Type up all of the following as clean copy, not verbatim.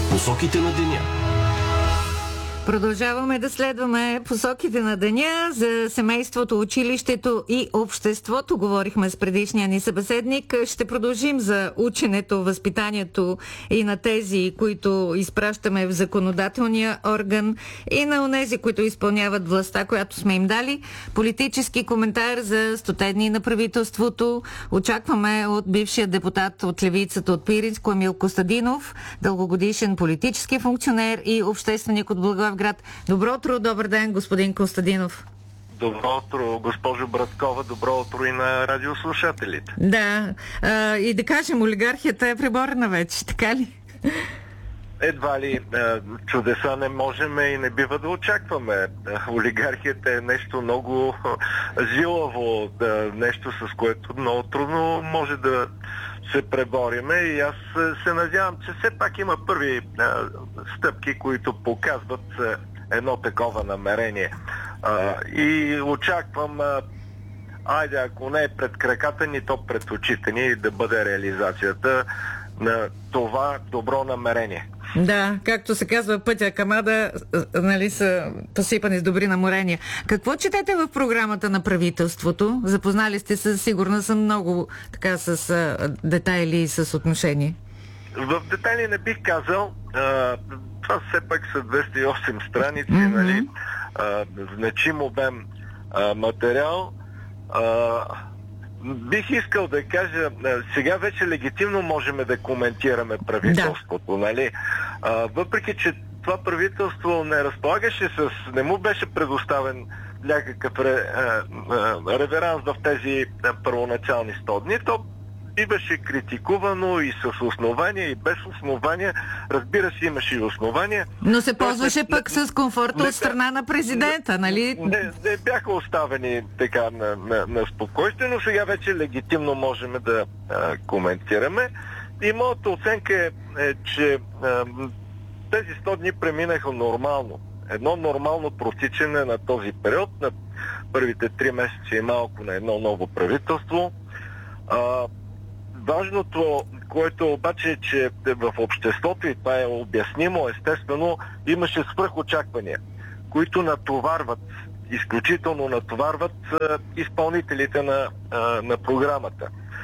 Посоките на деня. Продължаваме да следваме посоките на деня за семейството, училището и обществото. Говорихме с предишния ни събеседник. Ще продължим за ученето, възпитанието и на тези, които изпращаме в законодателния орган, и на онези, които изпълняват властта, която сме им дали. Политически коментар за 100 дни на правителството. Очакваме от бившия депутат от левицата от Пиринско Емил Костадинов, дългогодишен политически функционер и общественик от Благоевград. Добро утро, добър ден, господин Костадинов. Добро утро, госпожо Браткова, добро утро и на радиослушателите. Да, и да кажем, олигархията е преборена вече, така ли? Едва ли чудеса не можем и не бива да очакваме. Олигархията е нещо много жилаво, нещо с което много трудно може да се пребориме, и аз се надявам, че все пак има първи стъпки, които показват едно такова намерение. И очаквам, ако не пред краката ни, то пред очите ни, да бъде реализацията на това добро намерение. Да, както се казва, пътя към ада, нали, са посипани с добри намерения. Какво четете в програмата на правителството? Запознали сте се, сигурно съм много така с детайли и с отношение. В детайли не бих казал. Това все пак са 208 страници, нали, значим обем материал. Бих искал да кажа, сега вече легитимно можем да коментираме правителството, нали? Въпреки че това правителство не разполагаше не му беше предоставен някакъв реверанс в тези първоначални 100 дни, то биваше критикувано и с основания, и без основания. Разбира се, имаше и основания. Но се ползваше пък с комфорта от страна на президента, нали? Не бяха оставени така на спокойствие, но сега вече легитимно можем да коментираме. И моята оценка е, че тези 100 дни преминаха нормално. Едно нормално протичане на този период, на първите 3 месеца и малко на едно ново правителство. Важното, което обаче е, че в обществото, и това е обяснимо, естествено, имаше свръхочаквания, които изключително натоварват изпълнителите на програмата.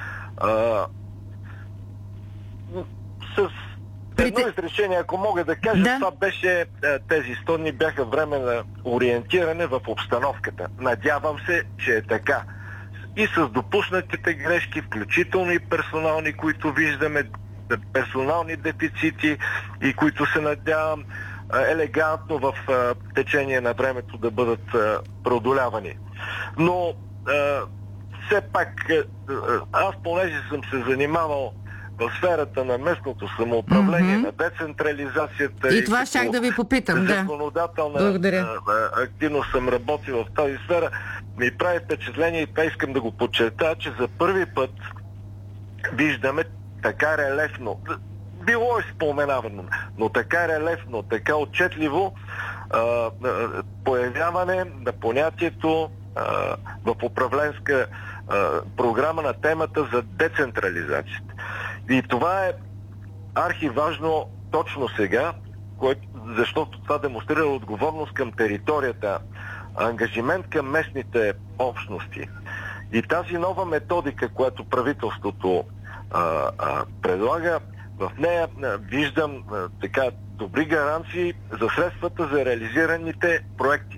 С едно изречение, ако мога да кажа, това беше, тези 100 дни бяха време на ориентиране в обстановката. Надявам се, че е така. И с допуснатите грешки, включително и персонални, които виждаме, персонални дефицити, и които се надявам елегантно в течение на времето да бъдат преодолявани. Но все пак, аз понеже съм се занимавал в сферата на местното самоуправление, на децентрализацията и това щях да ви попитам, законодателна активност съм работил в тази сфера, ми прави впечатление, и това искам да го подчертая, че за първи път виждаме така релефно, било е споменавано, но така релефно, така отчетливо появяване на понятието в управленска програма на темата за децентрализацията. И това е архиважно точно сега, защото това демонстрира отговорност към територията, ангажимент към местните общности. И тази нова методика, която правителството предлага, в нея виждам така добри гаранции за средствата за реализираните проекти.